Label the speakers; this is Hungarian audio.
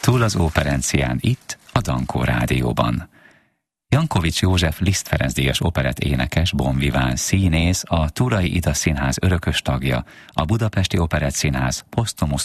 Speaker 1: Túl az Óperencián, itt a Dankó Rádióban. Jankovics József Liszt Ferenc díjas operett énekes, bonviván, színész, a Turai Ida Színház örökös tagja, a Budapesti Operett Színház posztumusz